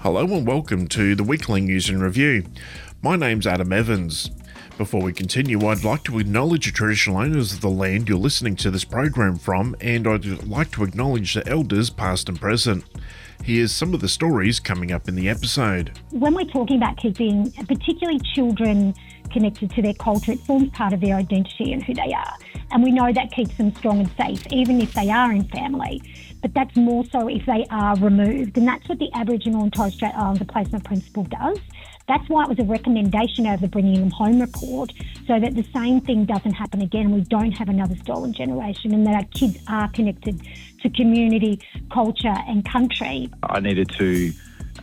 Hello and welcome to the Weekly News and Review. My name's Adam Evans. Before we continue, I'd like to acknowledge the traditional owners of the land you're listening to this program from, and I'd like to acknowledge the elders past and present. Here's some of the stories coming up in the episode. When we're talking about keeping particularly children connected to their culture, it forms part of their identity and who they are. And we know that keeps them strong and safe, even if they are in family. But that's more so if they are removed. And that's what the Aboriginal and Torres Strait Islander Placement Principle does. That's why it was a recommendation of the Bringing Them Home report, so that the same thing doesn't happen again and we don't have another stolen generation, and that our kids are connected to community, culture and country. I needed to,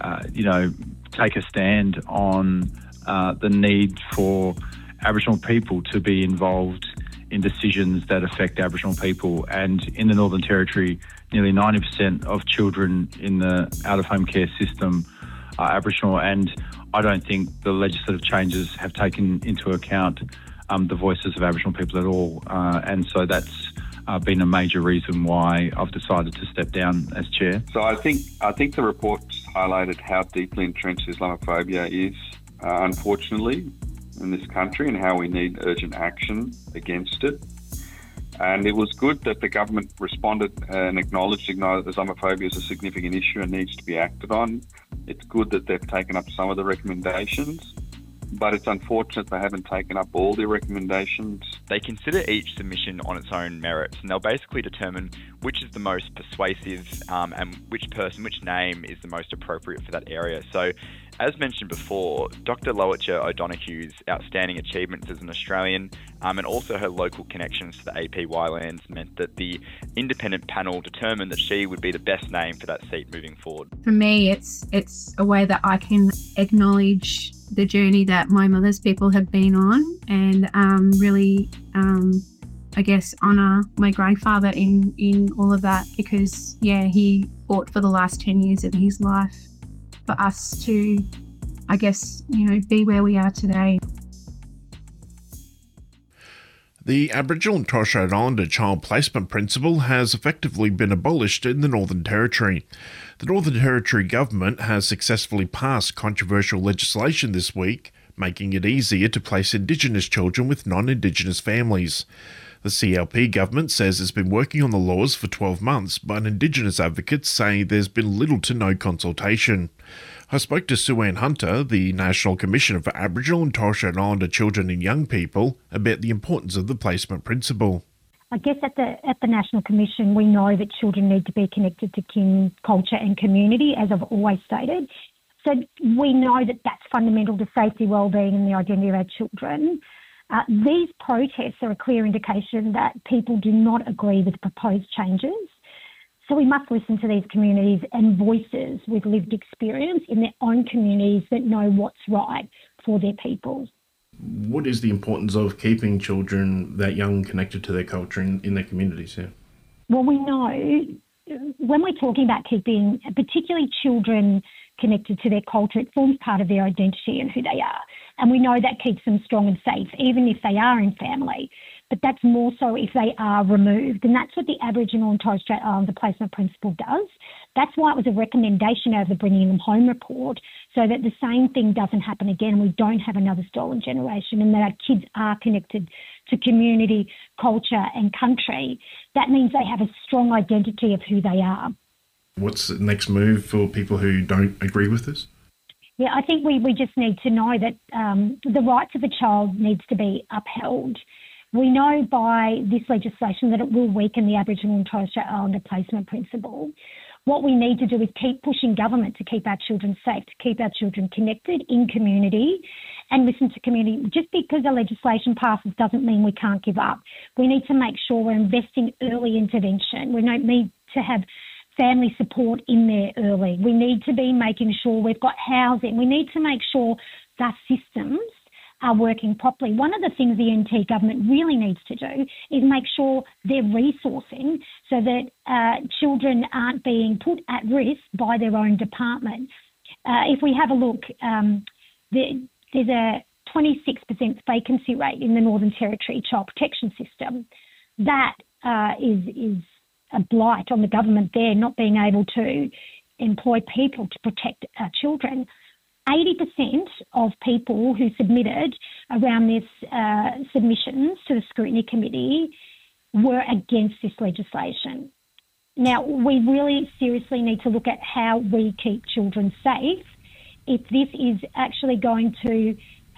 take a stand on the need for Aboriginal people to be involved in decisions that affect Aboriginal people. And in the Northern Territory, nearly 90% of children in the out-of-home care system are Aboriginal, and I don't think the legislative changes have taken into account the voices of Aboriginal people at all. And so that's been a major reason why I've decided to step down as chair. So I think the report highlighted how deeply entrenched Islamophobia is, unfortunately, in this country, and how we need urgent action against it. And it was good that the government responded and acknowledged Islamophobia is a significant issue and needs to be acted on. It's good that they've taken up some of the recommendations, but it's unfortunate they haven't taken up all the recommendations. They consider each submission on its own merits, and they'll basically determine which is the most persuasive and which name is the most appropriate for that area. So, as mentioned before, Dr. Lowitja O'Donoghue's outstanding achievements as an Australian and also her local connections to the APY lands meant that the independent panel determined that she would be the best name for that seat moving forward. For me, it's a way that I can acknowledge the journey that my mother's people have been on, and really, I guess, honour my grandfather in all of that, because, he fought for the last 10 years of his life for us to, I guess, be where we are today. The Aboriginal and Torres Strait Islander Child Placement Principle has effectively been abolished in the Northern Territory. The Northern Territory government has successfully passed controversial legislation this week, making it easier to place Indigenous children with non-Indigenous families. The CLP government says it's been working on the laws for 12 months, but Indigenous advocates say there's been little to no consultation. I spoke to Sue-Ann Hunter, the National Commissioner for Aboriginal and Torres Strait Islander Children and Young People, about the importance of the placement principle. I guess at the National Commission, we know that children need to be connected to kin, culture and community, as I've always stated. So we know that that's fundamental to safety, wellbeing and the identity of our children. These protests are a clear indication that people do not agree with proposed changes. So we must listen to these communities and voices with lived experience in their own communities that know what's right for their people. What is the importance of keeping children that young connected to their culture in their communities here? Well, we know when we're talking about keeping particularly children connected to their culture, it forms part of their identity and who they are. And we know that keeps them strong and safe, even if they are in family. But that's more so if they are removed. And that's what the Aboriginal and Torres Strait Islander Placement Principle does. That's why it was a recommendation of the Bringing Them Home report, so that the same thing doesn't happen again and we don't have another stolen generation, and that our kids are connected to community, culture and country. That means they have a strong identity of who they are. What's the next move for people who don't agree with this? Yeah, I think we just need to know that the rights of a child needs to be upheld. We know by this legislation that it will weaken the Aboriginal and Torres Strait Islander Placement Principle. What we need to do is keep pushing government to keep our children safe, to keep our children connected in community and listen to community. Just because the legislation passes doesn't mean we can't give up. We need to make sure we're investing early intervention. We don't need to have family support in there early. We need to be making sure we've got housing. We need to make sure that systems are working properly. One of the things the NT government really needs to do is make sure they're resourcing so that children aren't being put at risk by their own department. If we have a look, there's a 26% vacancy rate in the Northern Territory Child Protection System. That is a blight on the government there, not being able to employ people to protect our children. 80% of people who submitted around this submissions to the Scrutiny Committee were against this legislation. Now, we really seriously need to look at how we keep children safe if this is actually going to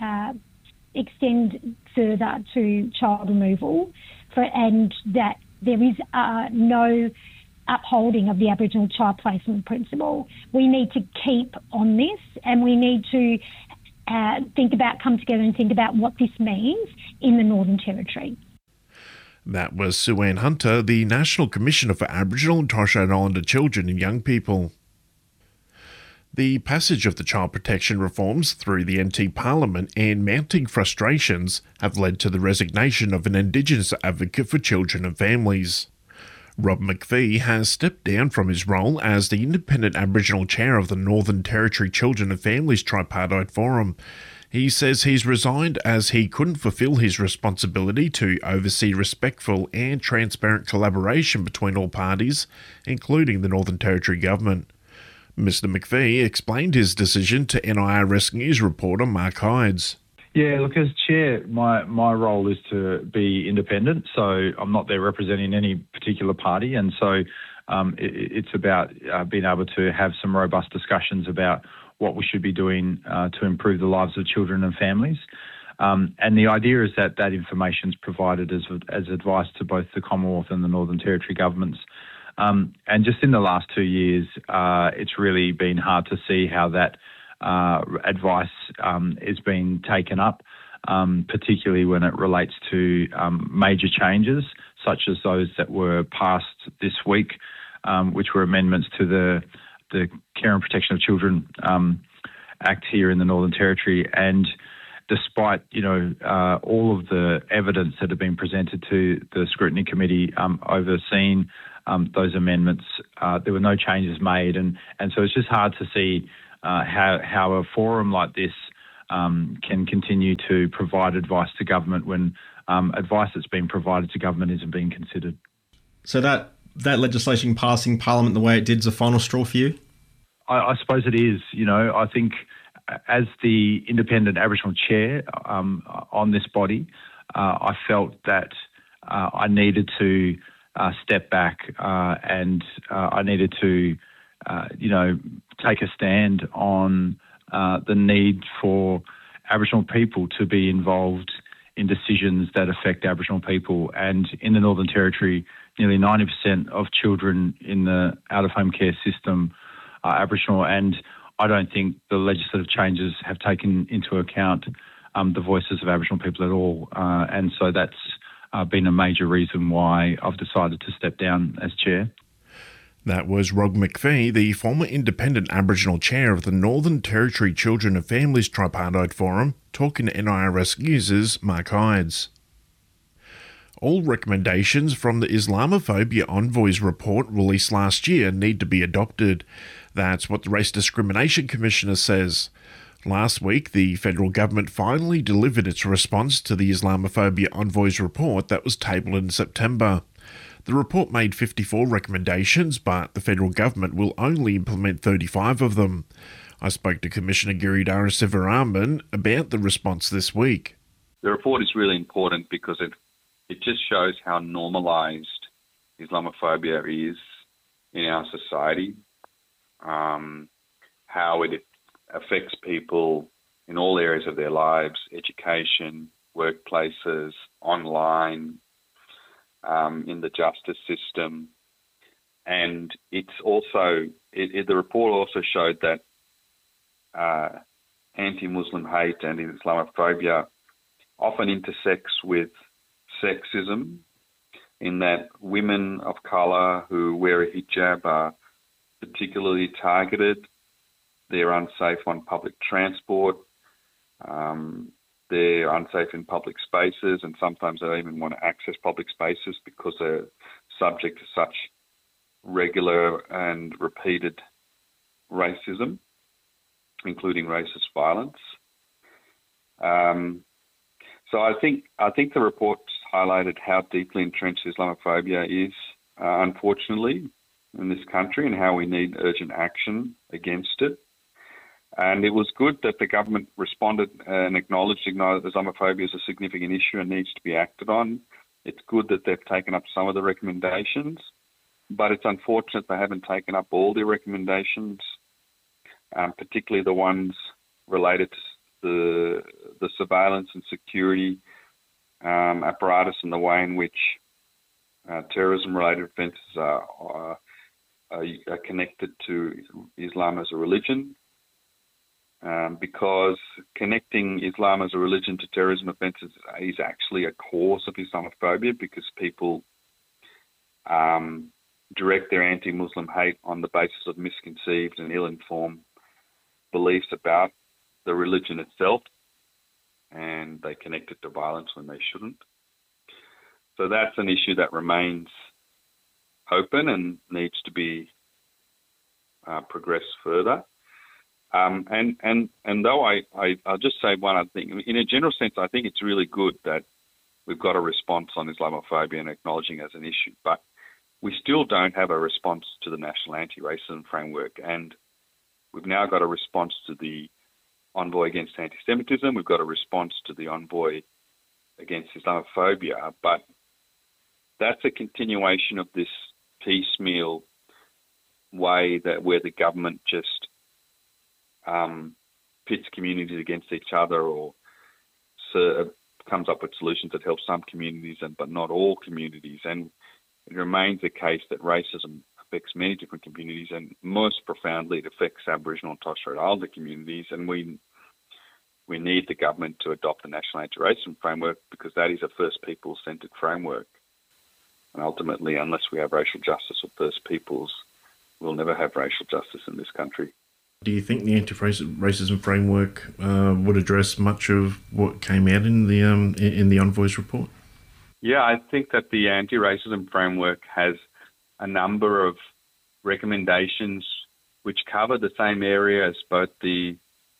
extend further to child removal and that there is no upholding of the Aboriginal child placement principle. We need to keep on this, and we need to come together and think about what this means in the Northern Territory. That was Sue-Ann Hunter, the National Commissioner for Aboriginal and Torres Strait Islander Children and Young People. The passage of the child protection reforms through the NT Parliament and mounting frustrations have led to the resignation of an Indigenous advocate for children and families. Rob McPhee has stepped down from his role as the independent Aboriginal chair of the Northern Territory Children and Families Tripartite Forum. He says he's resigned as he couldn't fulfil his responsibility to oversee respectful and transparent collaboration between all parties, including the Northern Territory Government. Mr McPhee explained his decision to NIRS News reporter Mark Hydes. Yeah, look, as chair, my role is to be independent, so I'm not there representing any particular party, and so it's about being able to have some robust discussions about what we should be doing to improve the lives of children and families. And the idea is that information is provided as advice to both the Commonwealth and the Northern Territory governments. And just in the last 2 years, it's really been hard to see how that advice is being taken up, particularly when it relates to major changes, such as those that were passed this week, which were amendments to the Care and Protection of Children Act here in the Northern Territory. And despite, all of the evidence that had been presented to the Scrutiny Committee overseeing those amendments, there were no changes made. And so it's just hard to see how a forum like this can continue to provide advice to government when advice that's been provided to government isn't being considered. So that legislation passing Parliament the way it did is a final straw for you? I suppose it is. I think as the independent Aboriginal chair on this body, I felt that I needed to step back and I needed to, take a stand on the need for Aboriginal people to be involved in decisions that affect Aboriginal people. And in the Northern Territory, nearly 90% of children in the out-of-home care system are Aboriginal, and I don't think the legislative changes have taken into account the voices of Aboriginal people at all. And so that's been a major reason why I've decided to step down as chair. That was Rob McPhee, the former independent Aboriginal chair of the Northern Territory Children and Families Tripartite Forum, talking to NIRS News' Mark Hydes. All recommendations from the Islamophobia Envoys report released last year need to be adopted. That's what the Race Discrimination Commissioner says. Last week, the federal government finally delivered its response to the Islamophobia Envoys report that was tabled in September. The report made 54 recommendations, but the federal government will only implement 35 of them. I spoke to Commissioner Giridhara Sivaraman about the response this week. The report is really important because it just shows how normalised Islamophobia is in our society, how it affects people in all areas of their lives, education, workplaces, online, in the justice system. And it's also, the report also showed that anti-Muslim hate and Islamophobia often intersects with sexism, in that women of colour who wear a hijab are particularly targeted. They're unsafe on public transport. They're unsafe in public spaces, and sometimes they don't even want to access public spaces because they're subject to such regular and repeated racism, including racist violence. So I think the report highlighted how deeply entrenched Islamophobia is, unfortunately, in this country and how we need urgent action against it. And it was good that the government responded and acknowledged that Islamophobia is a significant issue and needs to be acted on. It's good that they've taken up some of the recommendations, but it's unfortunate they haven't taken up all the recommendations, particularly the ones related to the surveillance and security apparatus and the way in which terrorism-related offences are connected to Islam as a religion. Because connecting Islam as a religion to terrorism offences is actually a cause of Islamophobia, because people direct their anti-Muslim hate on the basis of misconceived and ill-informed beliefs about the religion itself, and they connect it to violence when they shouldn't. So that's an issue that remains open and needs to be progressed further. And though I'll just say one other thing. In a general sense, I think it's really good that we've got a response on Islamophobia and acknowledging it as an issue, but we still don't have a response to the National Anti-Racism Framework, and we've now got a response to the Envoy Against Anti-Semitism. We've got a response to the Envoy Against Islamophobia, but that's a continuation of this piecemeal way that where the government just pits communities against each other, or comes up with solutions that help some communities but not all communities. And it remains the case that racism affects many different communities, and most profoundly it affects Aboriginal and Torres Strait Islander communities. And we need the government to adopt the National Anti-Racism Framework, because that is a First Peoples-centred framework. And ultimately, unless we have racial justice for First Peoples, we'll never have racial justice in this country. Do you think the anti-racism framework would address much of what came out in the Envoy's report? Yeah, I think that the anti-racism framework has a number of recommendations which cover the same area as both the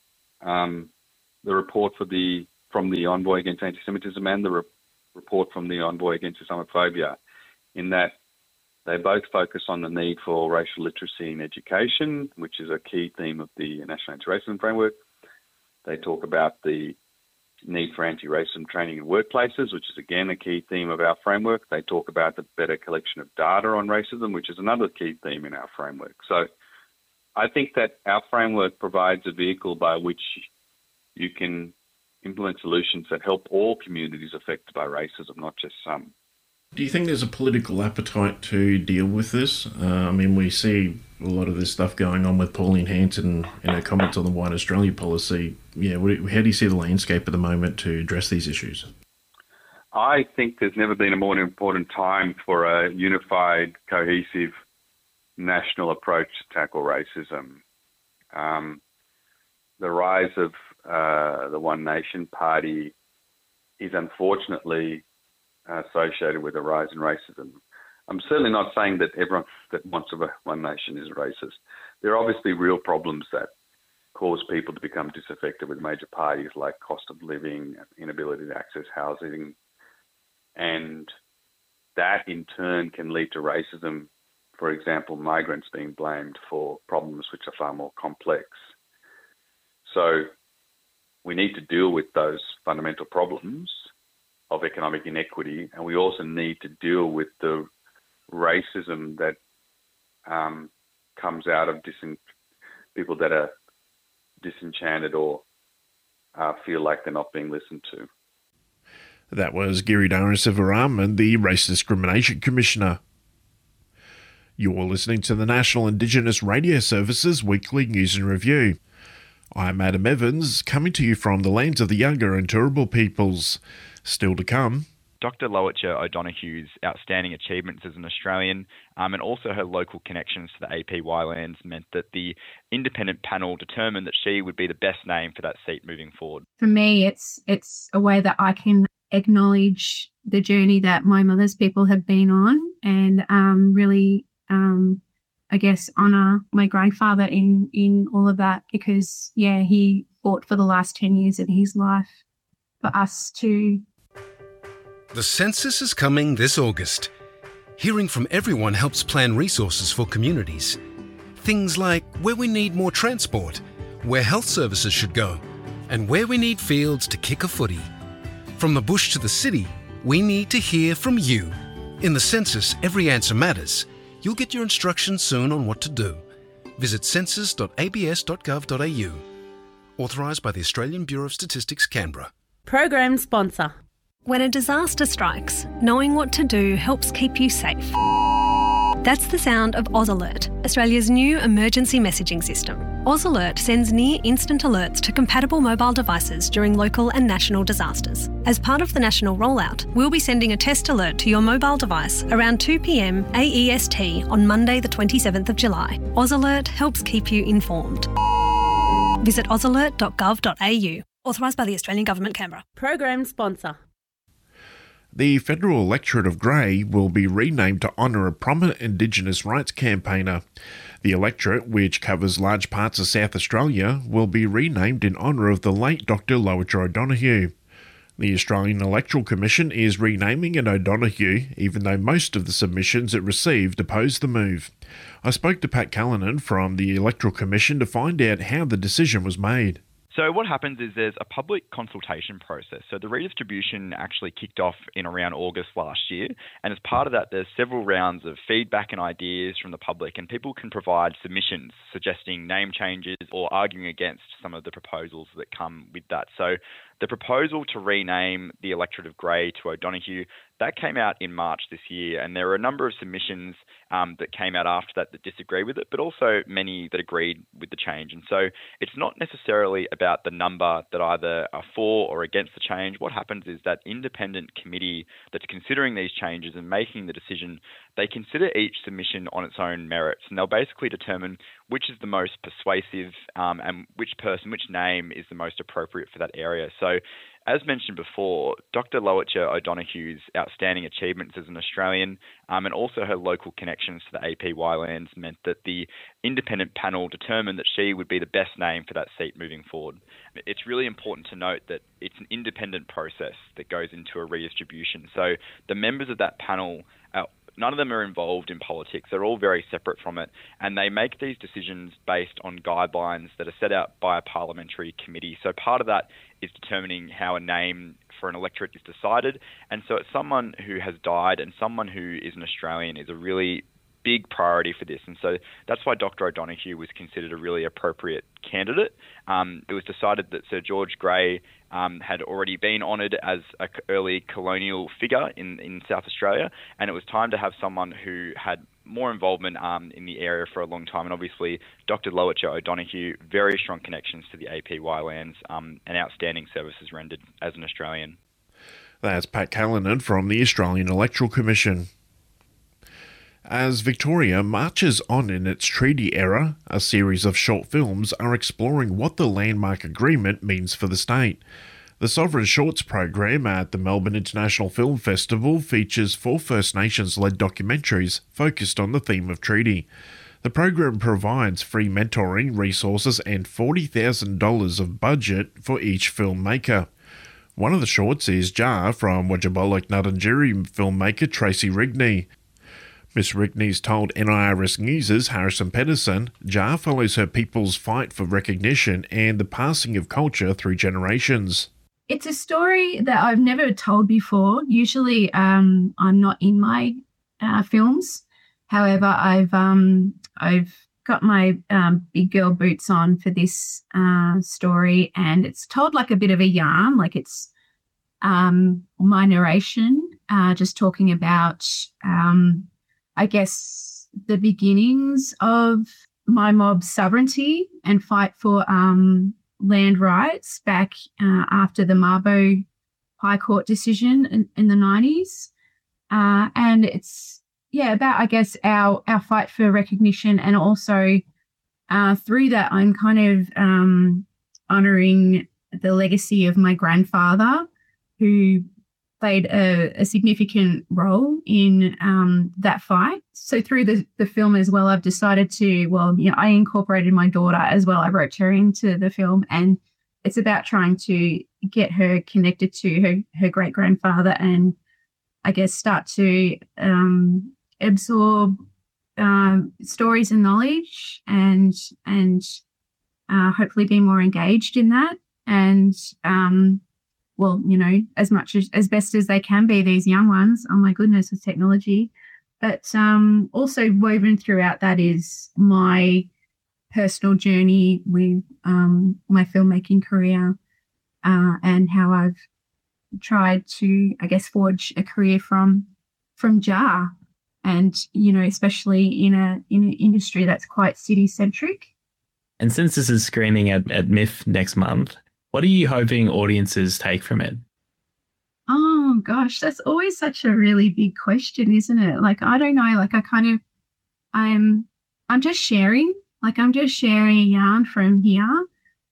report from the Envoy Against Anti-Semitism and the report from the Envoy Against Islamophobia, in that they both focus on the need for racial literacy in education, which is a key theme of the National Anti-Racism Framework. They talk about the need for anti-racism training in workplaces, which is again a key theme of our framework. They talk about the better collection of data on racism, which is another key theme in our framework. So I think that our framework provides a vehicle by which you can implement solutions that help all communities affected by racism, not just some. Do you think there's a political appetite to deal with this? We see a lot of this stuff going on with Pauline Hanson and her comments on the White Australia policy. Yeah, how do you see the landscape at the moment to address these issues? I think there's never been a more important time for a unified, cohesive national approach to tackle racism. The rise of the One Nation Party is unfortunately associated with a rise in racism. I'm certainly not saying that everyone that wants a One Nation is racist. There are obviously real problems that cause people to become disaffected with major parties, like cost of living, inability to access housing, and that in turn can lead to racism. For example, migrants being blamed for problems which are far more complex. So we need to deal with those fundamental problems of economic inequity, and we also need to deal with the racism that comes out of people that are disenchanted or feel like they're not being listened to. That was Giridhara Sivaram, the Race Discrimination Commissioner. You're listening to the National Indigenous Radio Service's Weekly News and Review. I'm Adam Evans, coming to you from the lands of the Yagara and Turrbal peoples. Still to come, Dr. Lowitja O'Donoghue's outstanding achievements as an Australian and also her local connections to the APY lands meant that the independent panel determined that she would be the best name for that seat moving forward. For me, it's a way that I can acknowledge the journey that my mother's people have been on, and really, I guess, honour my grandfather in all of that, because, yeah, he fought for the last 10 years of his life for us to. The census is coming this August. Hearing from everyone helps plan resources for communities. Things like where we need more transport, where health services should go, and where we need fields to kick a footy. From the bush to the city, we need to hear from you. In the census, every answer matters. You'll get your instructions soon on what to do. Visit census.abs.gov.au. Authorised by the Australian Bureau of Statistics, Canberra. Program sponsor. When a disaster strikes, knowing what to do helps keep you safe. That's the sound of Oz Alert, Australia's new emergency messaging system. Oz Alert sends near-instant alerts to compatible mobile devices during local and national disasters. As part of the national rollout, we'll be sending a test alert to your mobile device around 2 p.m. AEST on Monday the 27th of July. Oz Alert helps keep you informed. Visit ozalert.gov.au. Authorised by the Australian Government, Canberra. Program sponsor. The federal electorate of Grey will be renamed to honour a prominent Indigenous rights campaigner. The electorate, which covers large parts of South Australia, will be renamed in honour of the late Dr. Lowitja O'Donoghue. The Australian Electoral Commission is renaming an O'Donoghue, even though most of the submissions it received opposed the move. I spoke to Pat Callanan from the Electoral Commission to find out how the decision was made. So what happens is there's a public consultation process. So the redistribution actually kicked off in around August last year. And as part of that, there's several rounds of feedback and ideas from the public, and people can provide submissions suggesting name changes or arguing against some of the proposals that come with that. So the proposal to rename the electorate of Grey to O'Donoghue, that came out in March this year, and there were a number of submissions that came out after that disagree with it, but also many that agreed with the change. And so it's not necessarily about the number that either are for or against the change. What happens is that independent committee that's considering these changes and making the decision, they consider each submission on its own merits, and they'll basically determine which is the most persuasive and which name is the most appropriate for that area. So as mentioned before, Dr. Lowitja O'Donoghue's outstanding achievements as an Australian and also her local connections to the APY lands meant that the independent panel determined that she would be the best name for that seat moving forward. It's really important to note that it's an independent process that goes into a redistribution. So the members of that panel, none of them are involved in politics. They're all very separate from it, and they make these decisions based on guidelines that are set out by a parliamentary committee. So part of that is determining how a name for an electorate is decided. And so it's someone who has died and someone who is an Australian is a really big priority for this. And so that's why Dr. O'Donoghue was considered a really appropriate candidate. It was decided that Sir George Grey had already been honoured as an early colonial figure in South Australia, and it was time to have someone who had more involvement in the area for a long time. And obviously, Dr. Lowitja O'Donoghue, very strong connections to the APY lands and outstanding services rendered as an Australian. That's Pat Callanan from the Australian Electoral Commission. As Victoria marches on in its treaty era, a series of short films are exploring what the landmark agreement means for the state. The Sovereign Shorts program at the Melbourne International Film Festival features 4 First Nations-led documentaries focused on the theme of treaty. The program provides free mentoring, resources and $40,000 of budget for each filmmaker. One of the shorts is Jar from Wajabuluk Ngarrindjeri filmmaker Tracy Rigney. Miss Rigney's told NIRS News' Harrison Pedersen, Jar follows her people's fight for recognition and the passing of culture through generations. It's a story that I've never told before. Usually I'm not in my films. However, I've got my big girl boots on for this story, and it's told like a bit of a yarn, like it's my narration, just talking about I guess the beginnings of my mob's sovereignty and fight for land rights back after the Mabo High Court decision in the 90s. And it's, about, I guess, our fight for recognition, and also through that I'm kind of honouring the legacy of my grandfather, who played a significant role in that fight. So through the film as well, I've decided to, I incorporated my daughter as well. I wrote her into the film, and it's about trying to get her connected to her great-grandfather, and I guess start to absorb stories and knowledge, and hopefully be more engaged in that. And well, you know, as much as best as they can be, these young ones. Oh my goodness, with technology. But also woven throughout that is my personal journey with my filmmaking career, and how I've tried to, I guess, forge a career from JAR, and, you know, especially in an industry that's quite city centric. And since this is screening at MIFF next month, what are you hoping audiences take from it? Oh gosh, that's always such a really big question, isn't it? Like, I don't know, like I'm just sharing, I'm just sharing a yarn from here,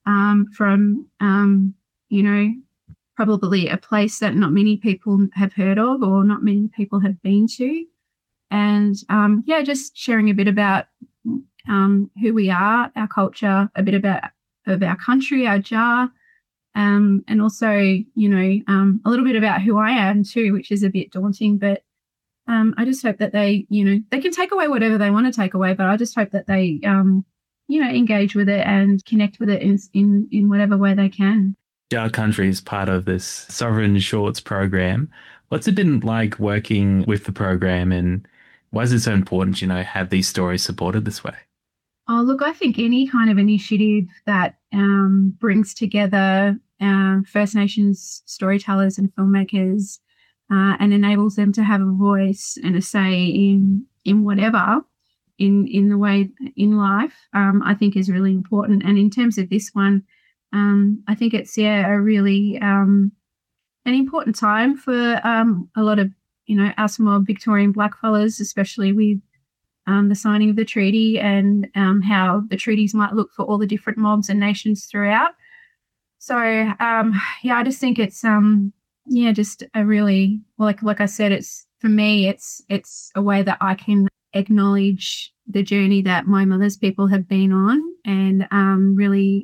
you know, probably a place that not many people have heard of or not many people have been to. And just sharing a bit about who we are, our culture, a bit of our country, our JAR, and also, you know, a little bit about who I am too, which is a bit daunting. But I just hope that they, you know, they can take away whatever they want to take away, but I just hope that they, you know, engage with it and connect with it in whatever way they can. JAR Country is part of this Sovereign Shorts program. What's it been like working with the program, and why is it so important, you know, have these stories supported this way? Oh, look, I think any kind of initiative that brings together First Nations storytellers and filmmakers and enables them to have a voice and a say in whatever, in the way in life, I think is really important. And in terms of this one, I think it's a really an important time for a lot of, you know, us more Victorian blackfellas, especially with the signing of the treaty and how the treaties might look for all the different mobs and nations throughout. So I just think it's just a really, like I said, it's, for me, it's a way that I can acknowledge the journey that my mother's people have been on, and really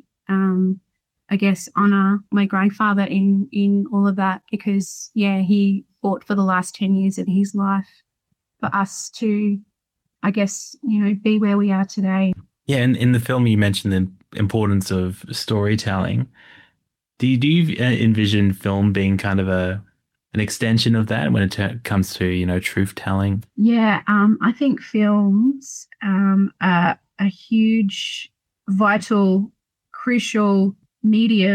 I guess honour my grandfather in all of that, because he fought for the last 10 years of his life for us to, I guess, you know, be where we are today. Yeah, and in the film you mentioned the importance of storytelling. Do you envision film being kind of an extension of that when it comes to, you know, truth telling? Yeah, I think films are a huge, vital, crucial medium